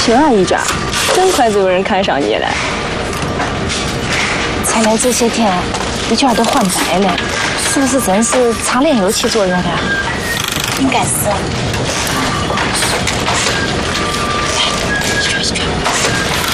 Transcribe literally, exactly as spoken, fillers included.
行啊，一扎，真快就有人看上你了。 才来这些天，一卷都换白了，是不是真是长脸油起作用的？应该是。